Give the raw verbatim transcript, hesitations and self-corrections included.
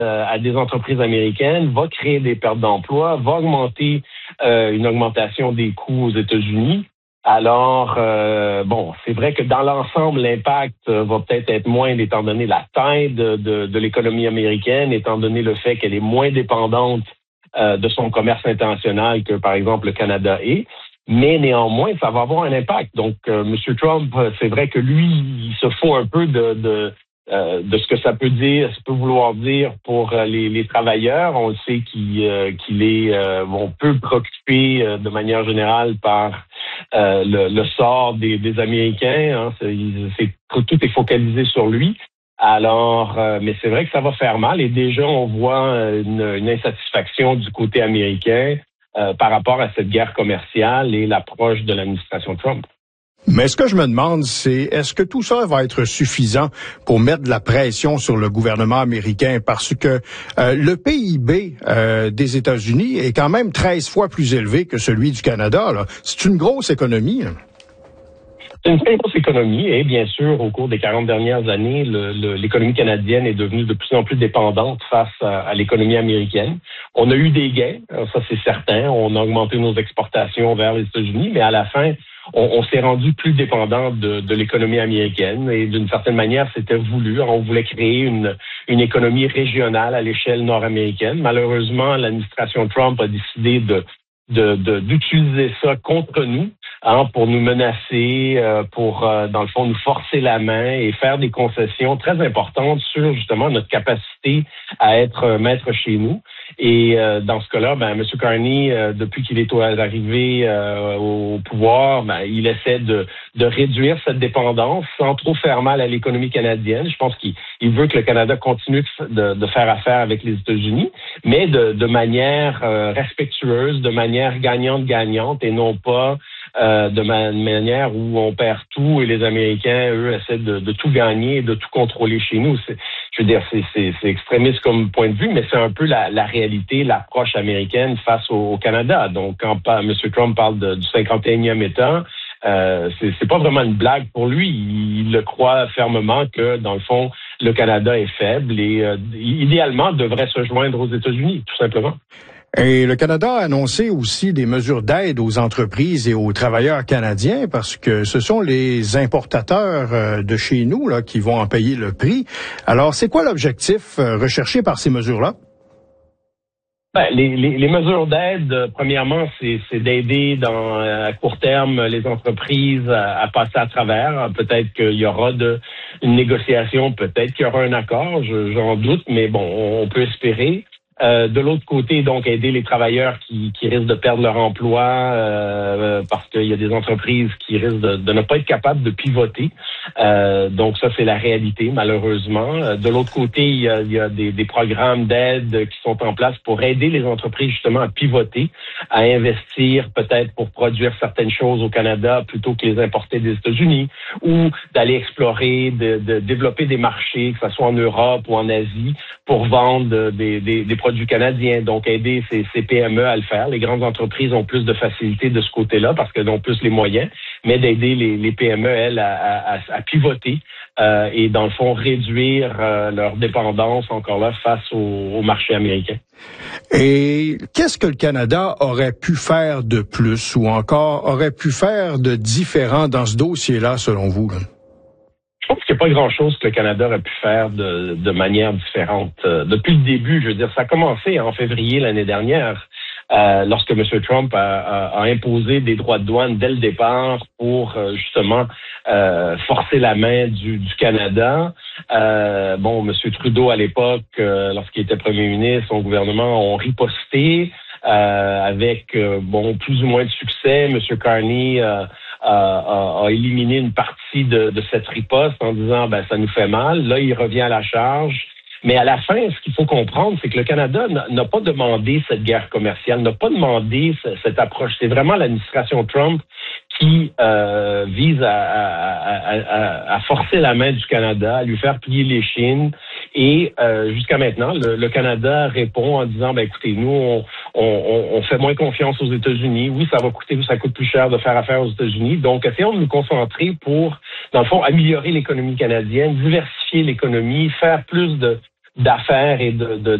euh, à des entreprises américaines, va créer des pertes d'emplois, va augmenter euh, une augmentation des coûts aux États-Unis. Alors, euh, bon, c'est vrai que dans l'ensemble, l'impact euh, va peut-être être moindre étant donné la taille de, de, de l'économie américaine, étant donné le fait qu'elle est moins dépendante euh, de son commerce international que, par exemple, le Canada est. Mais néanmoins, ça va avoir un impact. Donc, euh, M. Trump, c'est vrai que lui, il se fout un peu de, de, euh, de ce que ça peut dire, ça peut vouloir dire pour euh, les, les travailleurs. On le sait qu'il, euh, qu'il est euh, bon, peu préoccupé euh, de manière générale par euh, le, le sort des, des Américains. Hein. C'est, c'est, tout est focalisé sur lui. Alors, euh, mais c'est vrai que ça va faire mal et déjà, on voit une, une insatisfaction du côté américain Euh, par rapport à cette guerre commerciale et l'approche de l'administration Trump. Mais ce que je me demande, c'est est-ce que tout ça va être suffisant pour mettre de la pression sur le gouvernement américain? Parce que euh, le P I B euh, des États-Unis est quand même treize fois plus élevé que celui du Canada. Là. C'est une grosse économie. Là. C'est une très grosse économie et bien sûr, au cours des quarante dernières années, le, le, l'économie canadienne est devenue de plus en plus dépendante face à, à l'économie américaine. On a eu des gains, ça c'est certain. On a augmenté nos exportations vers les États-Unis, mais à la fin, on, on s'est rendu plus dépendant de, de l'économie américaine et d'une certaine manière, c'était voulu. On voulait créer une, une économie régionale à l'échelle nord-américaine. Malheureusement, l'administration Trump a décidé de, de, de, d'utiliser ça contre nous. Hein, pour nous menacer, euh, pour, euh, dans le fond, nous forcer la main et faire des concessions très importantes sur, justement, notre capacité à être euh, maître chez nous. Et euh, dans ce cas-là, ben, M. Carney, euh, depuis qu'il est arrivé euh, au pouvoir, ben, il essaie de, de réduire cette dépendance sans trop faire mal à l'économie canadienne. Je pense qu'il il veut que le Canada continue de, de faire affaire avec les États-Unis, mais de, de manière euh, respectueuse, de manière gagnante-gagnante et non pas Euh, de ma- manière où on perd tout et les Américains, eux, essaient de, de tout gagner et de tout contrôler chez nous. C'est, je veux dire, c'est, c'est, c'est extrémiste comme point de vue, mais c'est un peu la, la réalité, l'approche américaine face au, au Canada. Donc, quand M. Trump parle de, du cinquante et unième État, euh, c'est, c'est pas vraiment une blague pour lui. Il, il le croit fermement que, dans le fond, le Canada est faible et, euh, idéalement, devrait se joindre aux États-Unis, tout simplement. Et le Canada a annoncé aussi des mesures d'aide aux entreprises et aux travailleurs canadiens parce que ce sont les importateurs de chez nous là, qui vont en payer le prix. Alors, c'est quoi l'objectif recherché par ces mesures-là? Ben, les, les, les mesures d'aide, euh, premièrement, c'est, c'est d'aider dans, à court terme les entreprises à, à passer à travers. Peut-être qu'il y aura de, une négociation, peut-être qu'il y aura un accord, je, j'en doute, mais bon, on, on peut espérer. Euh, de l'autre côté, donc, aider les travailleurs qui, qui risquent de perdre leur emploi euh, parce qu'il y a des entreprises qui risquent de, de ne pas être capables de pivoter. Euh, donc, ça, c'est la réalité, malheureusement. De l'autre côté, il y a, il y a des, des programmes d'aide qui sont en place pour aider les entreprises, justement, à pivoter, à investir peut-être pour produire certaines choses au Canada plutôt que les importer des États-Unis ou d'aller explorer, de, de développer des marchés, que ce soit en Europe ou en Asie, pour vendre des, des, des produits canadiens, donc aider ces, ces P M E à le faire. Les grandes entreprises ont plus de facilité de ce côté-là parce qu'elles ont plus les moyens, mais d'aider les, les P M E, elles, à, à, à pivoter euh, et, dans le fond, réduire euh, leur dépendance, encore là, face au, au marché américain. Et qu'est-ce que le Canada aurait pu faire de plus ou encore aurait pu faire de différent dans ce dossier-là, selon vous, là? Je pense qu'il n'y a pas grand-chose que le Canada aurait pu faire de, de manière différente. Euh, depuis le début, je veux dire, ça a commencé en février l'année dernière, euh, lorsque M. Trump a, a, a imposé des droits de douane dès le départ pour euh, justement euh, forcer la main du, du Canada. Euh, bon, M. Trudeau, à l'époque, euh, lorsqu'il était premier ministre, son gouvernement ont riposté euh, avec, euh, bon, plus ou moins de succès. M. Carney euh, A, a, a éliminé une partie de, de cette riposte en disant ben ça nous fait mal. Là, il revient à la charge. Mais à la fin, ce qu'il faut comprendre, c'est que le Canada n'a, n'a pas demandé cette guerre commerciale, n'a pas demandé ce, cette approche. C'est vraiment l'administration Trump qui euh, vise à, à, à, à forcer la main du Canada, à lui faire plier les chines. Et euh, jusqu'à maintenant, le, le Canada répond en disant, ben écoutez, nous, on, on, on fait moins confiance aux États-Unis. Oui, ça va coûter, ça coûte plus cher de faire affaire aux États-Unis. Donc, essayons de nous concentrer pour, dans le fond, améliorer l'économie canadienne, diversifier l'économie, faire plus de d'affaires et de, de